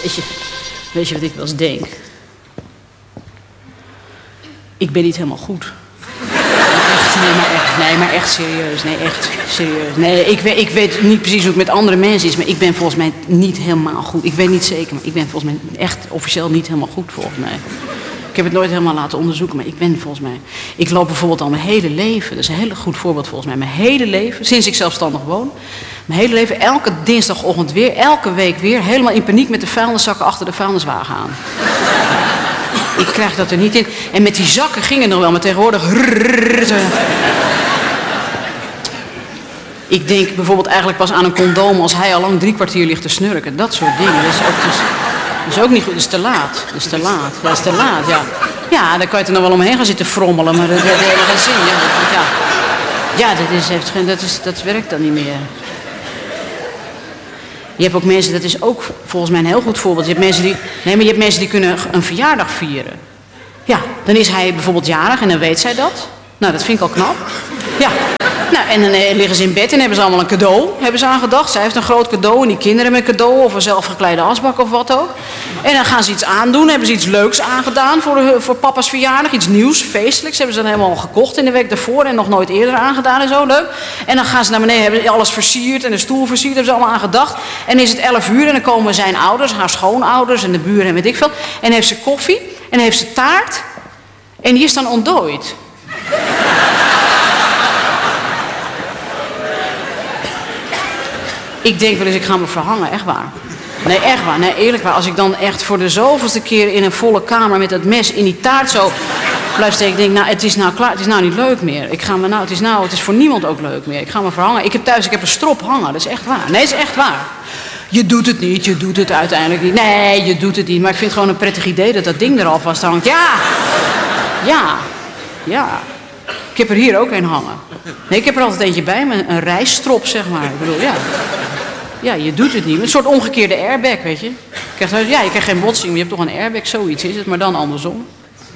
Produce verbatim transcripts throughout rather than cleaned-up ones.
Weet je, weet je wat ik wel eens denk? Ik ben niet helemaal goed. Echt, nee, maar echt, nee, maar echt serieus. Nee, echt serieus. Nee, ik weet, ik weet niet precies hoe het met andere mensen is, maar ik ben volgens mij niet helemaal goed. Ik weet niet zeker, maar ik ben volgens mij echt officieel niet helemaal goed, volgens mij. Ik heb het nooit helemaal laten onderzoeken, maar ik ben volgens mij... Ik loop bijvoorbeeld al mijn hele leven, dat is een heel goed voorbeeld volgens mij. Mijn hele leven, sinds ik zelfstandig woon... Mijn hele leven, elke dinsdagochtend weer, elke week weer... helemaal in paniek met de vuilniszakken achter de vuilniswagen aan. Ik krijg dat er niet in. En met die zakken ging het nog wel, maar tegenwoordig... Ik denk bijvoorbeeld eigenlijk pas aan een condoom... als hij al lang drie kwartier ligt te snurken. Dat soort dingen. Dat is ook, dus, dat is ook niet goed. Dat is te laat. Dat is te laat. Dat is te laat, ja. Ja, dan kan je er nog wel omheen gaan zitten frommelen... maar dat heeft helemaal geen zin. Ja, ja. Ja, dat, is, heeft geen, dat, is, dat werkt dan niet meer. Je hebt ook mensen, dat is ook volgens mij een heel goed voorbeeld. Je hebt mensen die, nee, maar je hebt mensen die kunnen een verjaardag vieren. Ja, dan is hij bijvoorbeeld jarig en dan weet zij dat. Nou, dat vind ik al knap. Ja. Nou, en dan liggen ze in bed en hebben ze allemaal een cadeau, hebben ze aan gedacht. Zij heeft een groot cadeau en die kinderen hebben een cadeau of een zelfgekleide asbak of wat ook. En dan gaan ze iets aandoen, hebben ze iets leuks aangedaan voor, de, voor papa's verjaardag. Iets nieuws, feestelijks, hebben ze dan helemaal gekocht in de week daarvoor en nog nooit eerder aangedaan en zo, leuk. En dan gaan ze naar beneden, hebben alles versierd en de stoel versierd, hebben ze allemaal aan gedacht. En is het elf uur en dan komen zijn ouders, haar schoonouders en de buren en weet ik veel. En heeft ze koffie en heeft ze taart en die is dan ontdooid. Ik denk wel eens, ik ga me verhangen, echt waar. Nee, echt waar. Nee, eerlijk waar. Als ik dan echt voor de zoveelste keer in een volle kamer met dat mes in die taart zo blijf steken. Ik denk, nou, het is nou klaar. Het is nou niet leuk meer. Ik ga me nou, het is nou, het is voor niemand ook leuk meer. Ik ga me verhangen. Ik heb thuis, ik heb een strop hangen. Dat is echt waar. Nee, dat is echt waar. Je doet het niet, je doet het uiteindelijk niet. Nee, je doet het niet. Maar ik vind het gewoon een prettig idee dat dat ding er alvast hangt. Ja. Ja. Ja. Ik heb er hier ook een hangen. Nee, ik heb er altijd eentje bij me. Een rijstrop, zeg maar. Ik bedoel, ja. Ja, je doet het niet. Een soort omgekeerde airbag, weet je. Je krijgt, ja, je krijgt geen botsing, maar je hebt toch een airbag. Zoiets is het, maar dan andersom.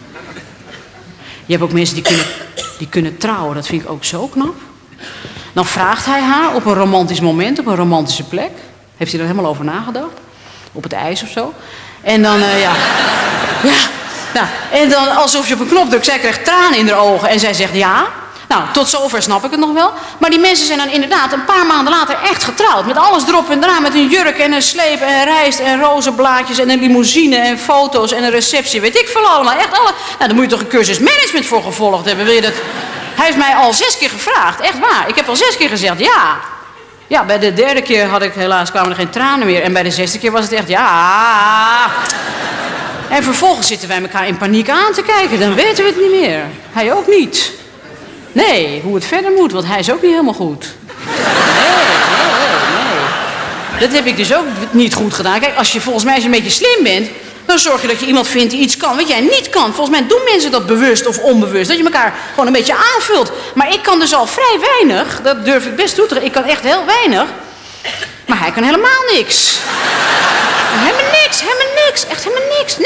Je hebt ook mensen die kunnen, die kunnen trouwen. Dat vind ik ook zo knap. Dan vraagt hij haar op een romantisch moment, op een romantische plek. Heeft hij er helemaal over nagedacht? Op het ijs of zo. En dan, uh, ja... Ja, nou, en dan alsof je op een knop drukt. Zij krijgt tranen in haar ogen en zij zegt ja... Nou, tot zover snap ik het nog wel. Maar die mensen zijn dan inderdaad een paar maanden later echt getrouwd. Met alles erop en eraan. Met een jurk en een sleep en rijst en rozenblaadjes en een limousine en foto's en een receptie. Weet ik veel allemaal. Echt alle... Nou, daar moet je toch een cursus management voor gevolgd hebben. Wil je dat... Hij heeft mij al zes keer gevraagd. Echt waar. Ik heb al zes keer gezegd ja. Ja, bij de derde keer had ik helaas kwamen er geen tranen meer. En bij de zesde keer was het echt ja. En vervolgens zitten wij elkaar in paniek aan te kijken. Dan weten we het niet meer. Hij ook niet. Nee, hoe het verder moet, want hij is ook niet helemaal goed. Nee, nee, nee. Dat heb ik dus ook niet goed gedaan. Kijk, als je volgens mij als je een beetje slim bent... dan zorg je dat je iemand vindt die iets kan wat jij niet kan. Volgens mij doen mensen dat bewust of onbewust. Dat je elkaar gewoon een beetje aanvult. Maar ik kan dus al vrij weinig. Dat durf ik best toe te geven. Ik kan echt heel weinig. Maar hij kan helemaal niks. Helemaal niks, helemaal niks. Echt helemaal niks.